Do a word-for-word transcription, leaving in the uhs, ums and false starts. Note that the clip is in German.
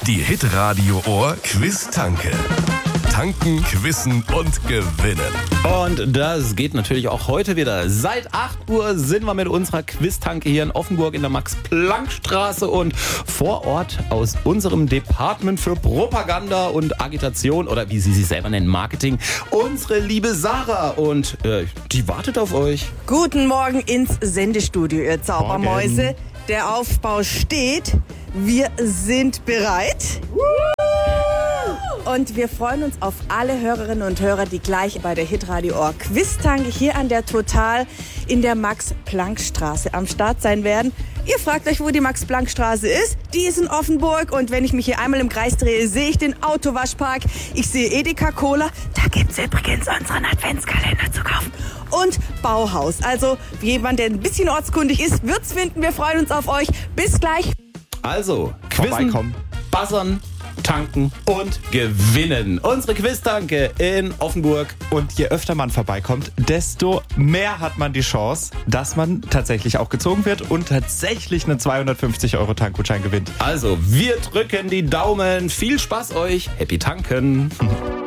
Die Hitradio Ohr Quiz-Tanke. Tanken, quizzen und gewinnen. Und das geht natürlich auch heute wieder. Seit acht Uhr sind wir mit unserer Quiz-Tanke hier in Offenburg in der Max-Planck-Straße und vor Ort aus unserem Department für Propaganda und Agitation oder wie sie sich selber nennen, Marketing, unsere liebe Sarah. Und äh, die wartet auf euch. Guten Morgen ins Sendestudio, ihr Zaubermäuse. Morgen. Der Aufbau steht. Wir sind bereit. Und wir freuen uns auf alle Hörerinnen und Hörer, die gleich bei der Hitradio Ohr Quiz-Tanke hier an der Total in der Max-Planck-Straße am Start sein werden. Ihr fragt euch, wo die Max-Planck-Straße ist. Die ist in Offenburg und wenn ich mich hier einmal im Kreis drehe, sehe ich den Autowaschpark. Ich sehe Edeka Cola. Da gibt's übrigens unseren Adventskalender zu kaufen. Und Bauhaus. Also jemand, der ein bisschen ortskundig ist, wird's finden. Wir freuen uns auf euch. Bis gleich. Also, quizzen, buzzern, tanken und gewinnen. Unsere Quiz-Tanke in Offenburg. Und je öfter man vorbeikommt, desto mehr hat man die Chance, dass man tatsächlich auch gezogen wird und tatsächlich einen zweihundertfünfzig Euro Tankgutschein gewinnt. Also, wir drücken die Daumen. Viel Spaß euch. Happy Tanken.